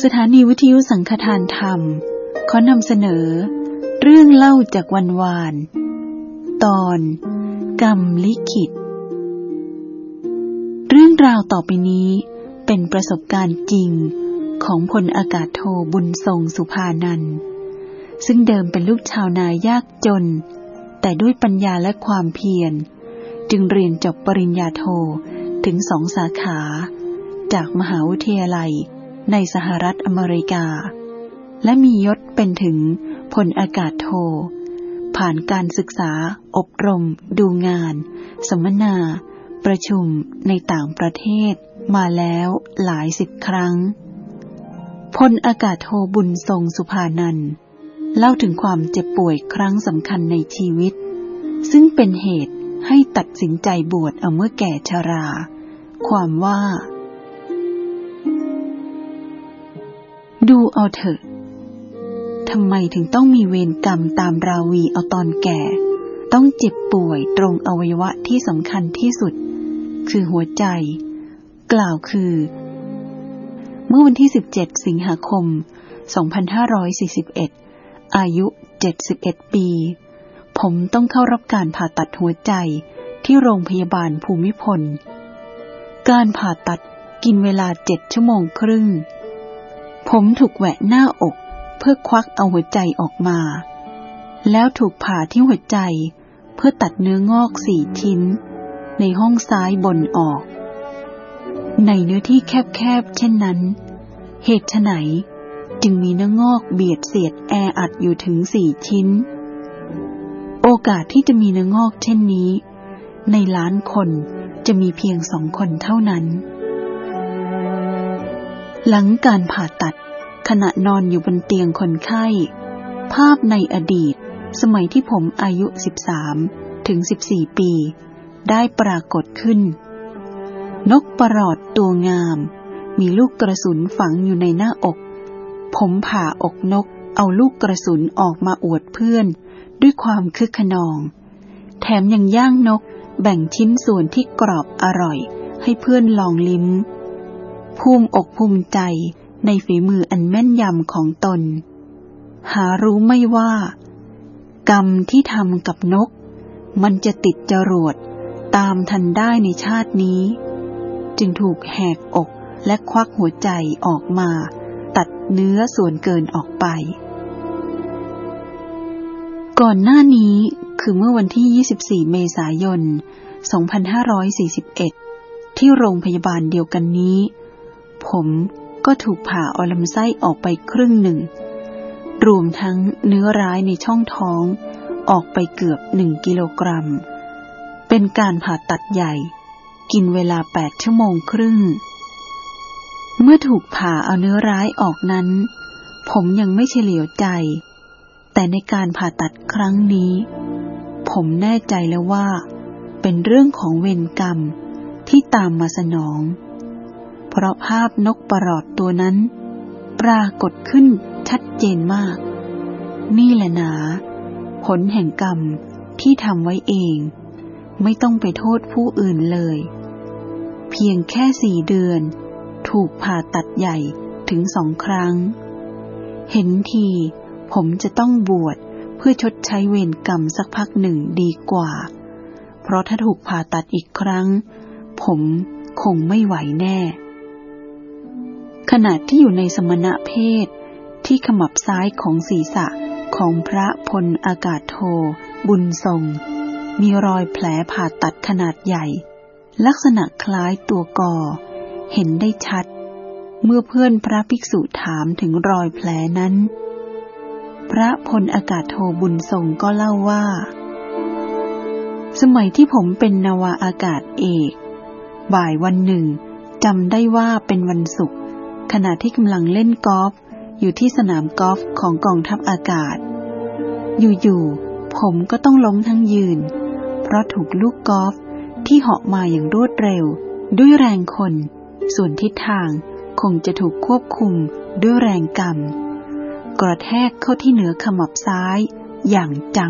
สถานีวิทยุสังฆทานธรรมขอนำเสนอเรื่องเล่าจากวันวานตอนกรรมลิขิตเรื่องราวต่อไปนี้เป็นประสบการณ์จริงของพลอากาศโทบุญทรงสุภานันท์ซึ่งเดิมเป็นลูกชาวนายากจนแต่ด้วยปัญญาและความเพียรจึงเรียนจบปริญญาโทถึง2 สาขาจากมหาวิทยาลัยในสหรัฐอเมริกาและมียศเป็นถึงพลอากาศโทผ่านการศึกษาอบรมดูงานสัมมนาประชุมในต่างประเทศมาแล้วหลาย10 ครั้งพลอากาศโทบุญทรงสุภานันท์เล่าถึงความเจ็บป่วยครั้งสำคัญในชีวิตซึ่งเป็นเหตุให้ตัดสินใจบวชเอาเมื่อแก่ชราความว่าดูเอาเถอะทำไมถึงต้องมีเวรกรรมตามราวีเอาตอนแก่ต้องเจ็บป่วยตรงอวัยวะที่สำคัญที่สุดคือหัวใจกล่าวคือเมื่อวันที่17 สิงหาคม 2541อายุ71 ปีผมต้องเข้ารับการผ่าตัดหัวใจที่โรงพยาบาลภูมิพลการผ่าตัดกินเวลา7 ชั่วโมงครึ่งผมถูกแหวะหน้าอกเพื่อควักเอาหัวใจออกมาแล้วถูกผ่าที่หัวใจเพื่อตัดเนื้องอก4 ชิ้นในห้องซ้ายบนออกในเนื้อที่แคบๆเช่นนั้นเหตุไฉนจึงมีเนื้องอกเบียดเสียดแออัดอยู่ถึง4 ชิ้นโอกาสที่จะมีเนื้องอกเช่นนี้ในล้านคนจะมีเพียง2 คนเท่านั้นหลังการผ่าตัดขณะนอนอยู่บนเตียงคนไข้ภาพในอดีตสมัยที่ผมอายุ13 ถึง 14 ปีได้ปรากฏขึ้นนกประหลอดตัวงามมีลูกกระสุนฝังอยู่ในหน้าอกผมผ่าอกนกเอาลูกกระสุนออกมาอวดเพื่อนด้วยความคึกขนองแถมยังย่างนกแบ่งชิ้นส่วนที่กรอบอร่อยให้เพื่อนลองลิ้มภูมิอกภูมิใจในฝีมืออันแม่นยำของตนหารู้ไม่ว่ากรรมที่ทำกับนกมันจะติดจรวดตามทันได้ในชาตินี้จึงถูกแหกอกและควักหัวใจออกมาตัดเนื้อส่วนเกินออกไปก่อนหน้านี้คือเมื่อวันที่24 เมษายน 2541ที่โรงพยาบาลเดียวกันนี้ผมก็ถูกผ่าเอาลำไส้ออกไปครึ่งหนึ่งรวมทั้งเนื้อร้ายในช่องท้องออกไปเกือบ1 กิโลกรัมเป็นการผ่าตัดใหญ่กินเวลา8 ชั่วโมงครึ่งเมื่อถูกผ่าเอาเนื้อร้ายออกนั้นผมยังไม่เฉลียวใจแต่ในการผ่าตัดครั้งนี้ผมแน่ใจแล้วว่าเป็นเรื่องของเวรกรรมที่ตามมาสนองเพราะภาพนกประหลอดตัวนั้นปรากฏขึ้นชัดเจนมากนี่แหละหนาผลแห่งกรรมที่ทำไว้เองไม่ต้องไปโทษผู้อื่นเลยเพียงแค่4 เดือนถูกผ่าตัดใหญ่ถึง2 ครั้งเห็นทีผมจะต้องบวชเพื่อชดใช้เวรกรรมสักพักหนึ่งดีกว่าเพราะถ้าถูกผ่าตัดอีกครั้งผมคงไม่ไหวแน่ขณะที่อยู่ในสมณเพศที่ขมับซ้ายของศีรษะของพระพลอากาศโทบุญทรงมีรอยแผลผ่าตัดขนาดใหญ่ลักษณะคล้ายตัวกอเห็นได้ชัดเมื่อเพื่อนพระภิกษุถามถึงรอยแผลนั้นพระพลอากาศโทบุญทรงก็เล่าว่าสมัยที่ผมเป็นนาวาอากาศเอกบ่ายวันหนึ่งจำได้ว่าเป็นวันศุกร์ขณะที่กำลังเล่นกอล์ฟอยู่ที่สนามกอล์ฟของกองทัพอากาศอยู่ๆผมก็ต้องล้มทั้งยืนเพราะถูกลูกกอล์ฟที่เหาะมาอย่างรวดเร็วด้วยแรงคนส่วนทิศทางคงจะถูกควบคุมด้วยแรงกรรมกระแทกเข้าที่เหนือขมับซ้ายอย่างจัง